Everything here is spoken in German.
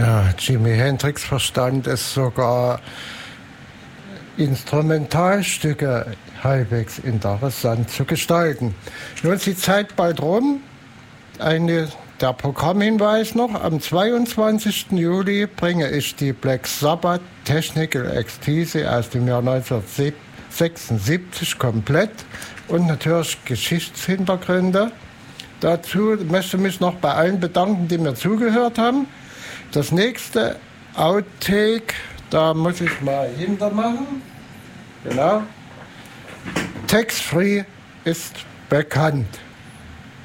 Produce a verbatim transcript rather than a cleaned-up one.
Ja, Jimi Hendrix verstand es sogar, Instrumentalstücke halbwegs interessant zu gestalten. Nun ist die Zeit bald rum. Eine, der Programmhinweis noch: Am zweiundzwanzigsten Juli bringe ich die Black Sabbath Technical Ecstasy aus dem Jahr neunzehnhundertsechsundsiebzig komplett und natürlich Geschichtshintergründe. Dazu möchte ich mich noch bei allen bedanken, die mir zugehört haben. Das nächste Outtake, da muss ich mal hintermachen. Genau. Tax Free ist bekannt.